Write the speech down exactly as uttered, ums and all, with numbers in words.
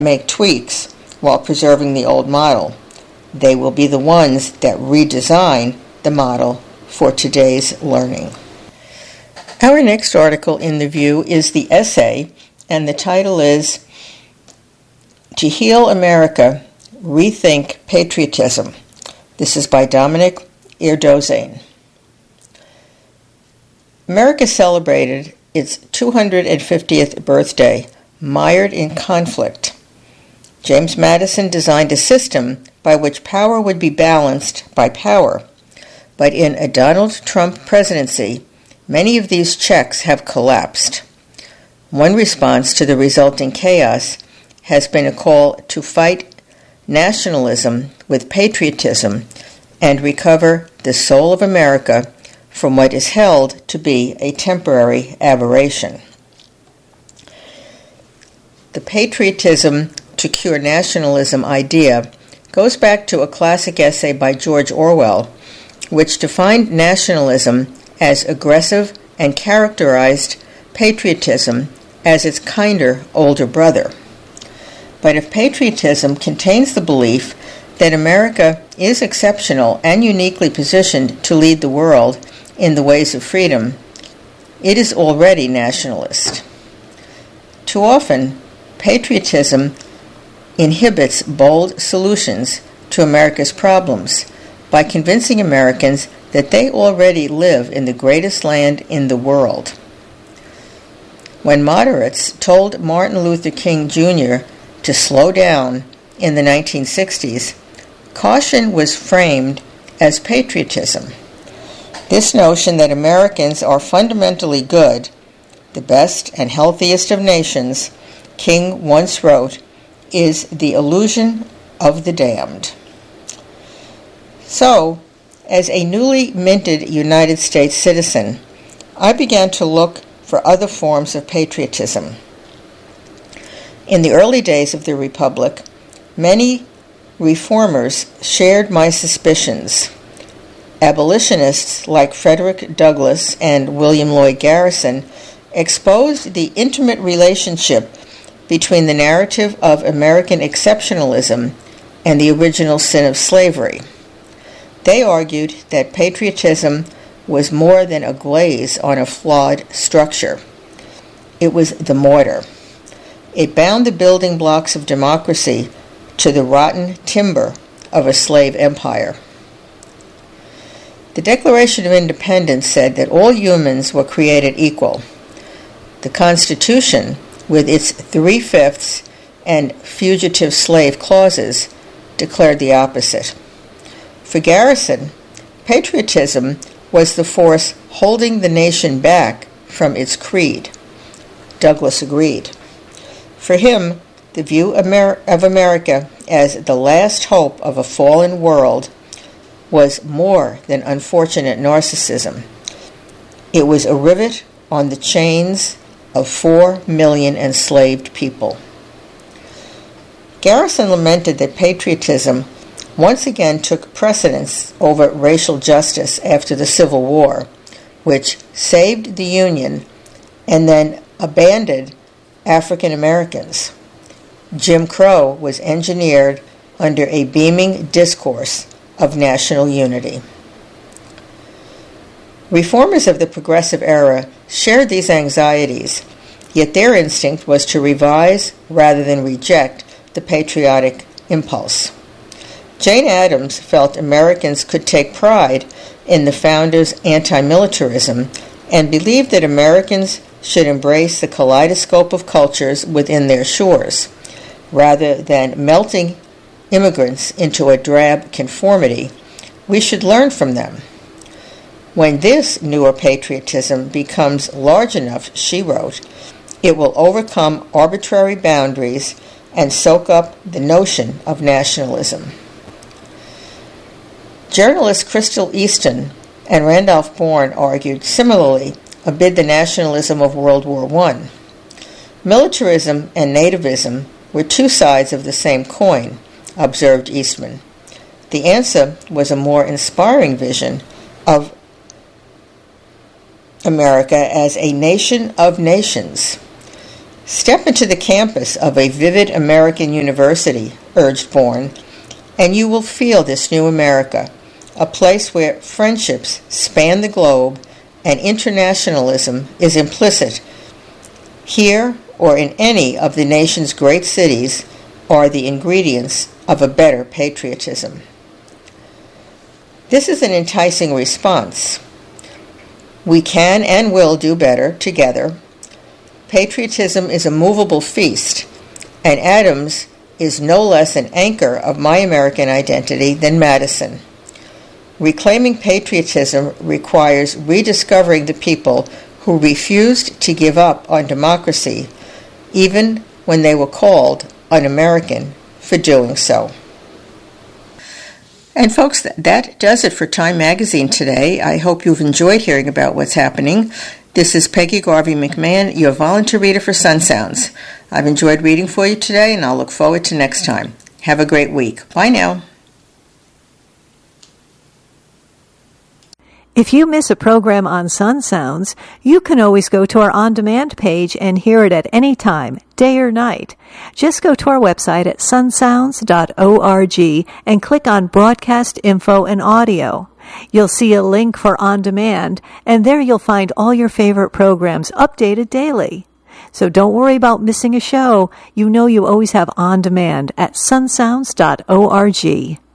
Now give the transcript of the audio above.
make tweaks while preserving the old model. They will be the ones that redesign the model for today's learning. Our next article in the View is the essay, and the title is To Heal America, Rethink Patriotism. This is by Dominic Irdozane. America celebrated its two hundred fiftieth birthday, mired in conflict. James Madison designed a system by which power would be balanced by power, but in a Donald Trump presidency, many of these checks have collapsed. One response to the resulting chaos has been a call to fight nationalism with patriotism and recover the soul of America from what is held to be a temporary aberration. The patriotism to cure nationalism idea goes back to a classic essay by George Orwell, which defined nationalism as aggressive and characterized patriotism as its kinder older brother. But if patriotism contains the belief that America is exceptional and uniquely positioned to lead the world in the ways of freedom, it is already nationalist. Too often, patriotism inhibits bold solutions to America's problems by convincing Americans that they already live in the greatest land in the world. When moderates told Martin Luther King Junior to slow down in the nineteen sixties, caution was framed as patriotism. This notion that Americans are fundamentally good, the best and healthiest of nations, King once wrote, is the illusion of the damned. So, as a newly minted United States citizen, I began to look for other forms of patriotism. In the early days of the Republic, many reformers shared my suspicions. Abolitionists like Frederick Douglass and William Lloyd Garrison exposed the intimate relationship between the narrative of American exceptionalism and the original sin of slavery. They argued that patriotism was more than a glaze on a flawed structure. It was the mortar. It bound the building blocks of democracy to the rotten timber of a slave empire. The Declaration of Independence said that all humans were created equal. The Constitution, with its three-fifths and fugitive slave clauses, declared the opposite. For Garrison, patriotism was the force holding the nation back from its creed. Douglass agreed. For him, the view of America as the last hope of a fallen world was more than unfortunate narcissism. It was a rivet on the chains of four million enslaved people. Garrison lamented that patriotism once again took precedence over racial justice after the Civil War, which saved the Union and then abandoned African Americans. Jim Crow was engineered under a beaming discourse of national unity. Reformers of the Progressive Era shared these anxieties, yet their instinct was to revise rather than reject the patriotic impulse. Jane Addams felt Americans could take pride in the founders' anti-militarism and believed that Americans should embrace the kaleidoscope of cultures within their shores, rather than melting immigrants into a drab conformity. We should learn from them. When this newer patriotism becomes large enough, she wrote, it will overcome arbitrary boundaries and soak up the notion of nationalism. Journalists Crystal Easton and Randolph Bourne argued similarly amid the nationalism of World War One. Militarism and nativism were two sides of the same coin, observed Eastman. The answer was a more inspiring vision of America as a nation of nations. Step into the campus of a vivid American university, urged Bourne, and you will feel this new America, a place where friendships span the globe and internationalism is implicit. Here, or in any of the nation's great cities, are the ingredients of a better patriotism. This is an enticing response. We can and will do better together. Patriotism is a movable feast, and Adams is no less an anchor of my American identity than Madison. Reclaiming patriotism requires rediscovering the people who refused to give up on democracy, even when they were called un-American for doing so. And folks, that does it for Time Magazine today. I hope you've enjoyed hearing about what's happening. This is Peggy Garvey McMahon, your volunteer reader for Sun Sounds. I've enjoyed reading for you today, and I'll look forward to next time. Have a great week. Bye now. If you miss a program on Sun Sounds, you can always go to our on-demand page and hear it at any time, day or night. Just go to our website at sun sounds dot org and click on Broadcast Info and Audio. You'll see a link for On Demand, and there you'll find all your favorite programs updated daily. So don't worry about missing a show. You know you always have On Demand at sun sounds dot org.